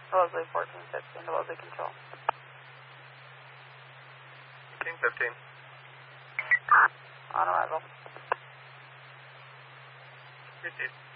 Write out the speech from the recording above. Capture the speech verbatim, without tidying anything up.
Wellesley fourteen fifteen to Wellesley Control. fourteen fifteen. On arrival. Received.